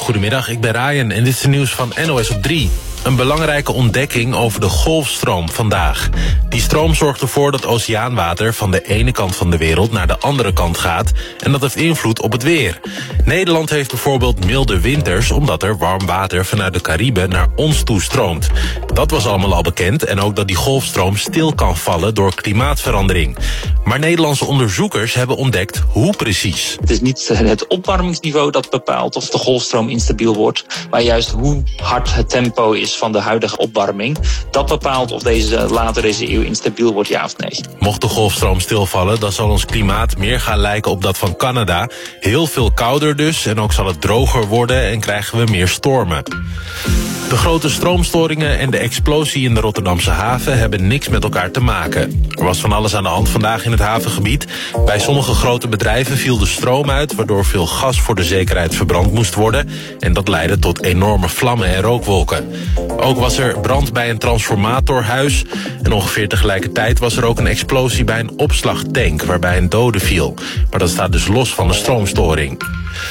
Goedemiddag, ik ben Ryan en dit is het nieuws van NOS op 3. Een belangrijke ontdekking over de golfstroom vandaag. Die stroom zorgt ervoor dat oceaanwater van de ene kant van de wereld naar de andere kant gaat en dat heeft invloed op het weer. Nederland heeft bijvoorbeeld milde winters omdat er warm water vanuit de Cariben naar ons toe stroomt. Dat was allemaal al bekend en ook dat die golfstroom stil kan vallen door klimaatverandering. Maar Nederlandse onderzoekers hebben ontdekt hoe precies. Het is niet het opwarmingsniveau dat bepaalt of de golfstroom instabiel wordt, maar juist hoe hard het tempo is van de huidige opwarming. Dat bepaalt of deze later deze eeuw instabiel wordt, ja of nee. Mocht de golfstroom stilvallen, dan zal ons klimaat meer gaan lijken op dat van Canada. Heel veel kouder dus en ook zal het droger worden en krijgen we meer stormen. De grote stroomstoringen en de explosie in de Rotterdamse haven hebben niks met elkaar te maken. Er was van alles aan de hand vandaag in het havengebied. Bij sommige grote bedrijven viel de stroom uit, waardoor veel gas voor de zekerheid verbrand moest worden. En dat leidde tot enorme vlammen en rookwolken. Ook was er brand bij een transformatorhuis. En ongeveer tegelijkertijd was er ook een explosie bij een opslagtank, waarbij een dode viel. Maar dat staat dus los van de stroomstoring.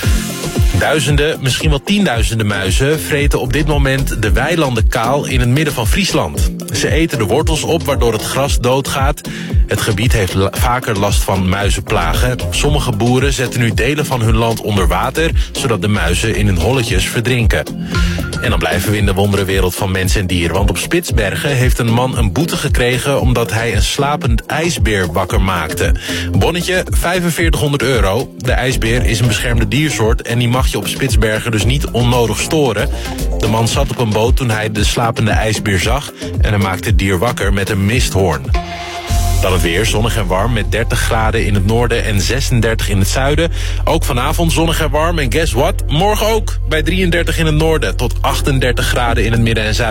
Duizenden, misschien wel tienduizenden muizen vreten op dit moment de weilanden kaal in het midden van Friesland. Ze eten de wortels op, waardoor het gras doodgaat. Het gebied heeft vaker last van muizenplagen. Sommige boeren zetten nu delen van hun land onder water, zodat de muizen in hun holletjes verdrinken. En dan blijven we in de wonderenwereld van mens en dier. Want op Spitsbergen heeft een man een boete gekregen omdat hij een slapend ijsbeer wakker maakte. Bonnetje, €4500. De ijsbeer is een beschermde diersoort en die mag je op Spitsbergen dus niet onnodig storen. De man zat op een boot toen hij de slapende ijsbeer zag en hij maakte het dier wakker met een misthoorn. Dan het weer, zonnig en warm met 30 graden in het noorden en 36 in het zuiden. Ook vanavond zonnig en warm en guess what? Morgen ook bij 33 in het noorden tot 38 graden in het midden en zuiden.